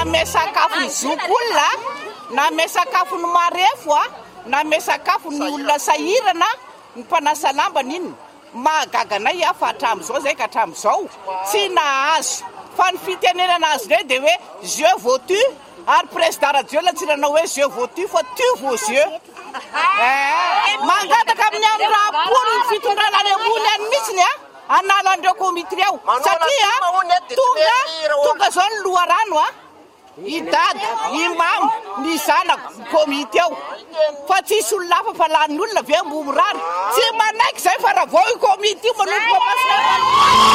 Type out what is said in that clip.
na mesakafo ny zokolona na mesakafo ny marefo na mesakafo ny olona sahirana ny mpanasa lambany iny mahagaganay fa hatramin'izao zay ka hatramin'izao tsy nahazo fa ny fitenenana azy le de hoe je votu ary président radio latsirana hoe je votu fa tu vos yeux mangataka amin'ny am'rapolo ny fitondrana any ambony any mihitsiny anala andreo komitry ao satria tonga zao ny loharano idady imam ny zanako komity ao fa tsisy olona hafa fa lanin'olona ve mbomorary tsy manaiky zay fa raha vao i komity manoloko